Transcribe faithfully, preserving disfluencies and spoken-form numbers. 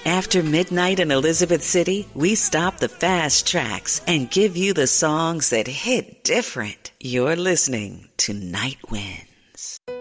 After midnight in Elizabeth City, we stop the fast tracks and give you the songs that hit different. You're listening to Night Wind.